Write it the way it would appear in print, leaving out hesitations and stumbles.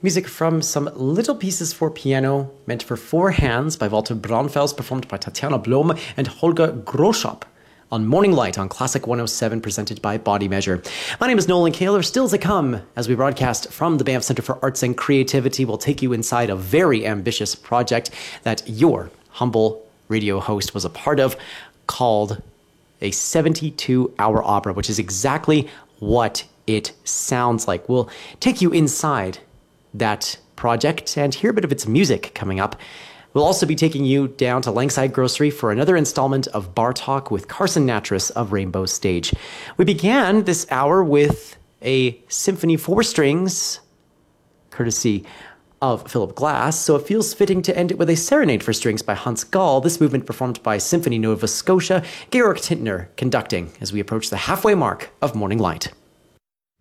Music from some little pieces for piano meant for four hands by Walter Braunfels, performed by Tatjana Blom and Holger Groschop on Morning Light on Classic 107, presented by Body Measure. My name is Nolan Kaler. Still to come, as we broadcast from the Banff Centre for Arts and Creativity, we'll take you inside a very ambitious project that your humble radio host was a part of, called a 72-hour opera, which is exactly what it sounds like. We'll take you inside that project and hear a bit of its music coming up. We'll also be taking you down to Langside Grocery for another installment of Bar Talk with Carson Natras of Rainbow Stage. We began this hour with a Symphony 4 strings, courtesy of Philip Glass, so it feels fitting to end it with a Serenade for Strings by Hans Gall, this movement performed by Symphony Nova Scotia, Georg Tintner conducting as we approach the halfway mark of Morning Light.